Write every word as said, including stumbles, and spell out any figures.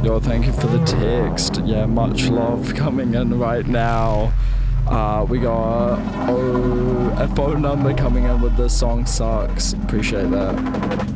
Yo, thank you for the text. Yeah, much love coming in right now. Uh, we got oh, a phone number coming in with the song sucks. Appreciate that.